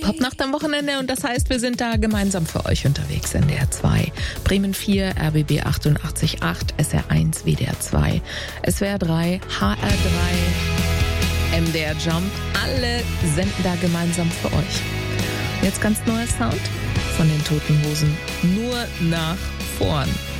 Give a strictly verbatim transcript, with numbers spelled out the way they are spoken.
Popnacht am Wochenende und das heißt, wir sind da gemeinsam für euch unterwegs. N D R zwei, Bremen vier, R B B achtundachtzig Komma acht, S R eins, W D R zwei, S W R drei, H R drei, M D R Jump. Alle senden da gemeinsam für euch. Jetzt ganz neuer Sound von den Toten Hosen. Nur nach vorn.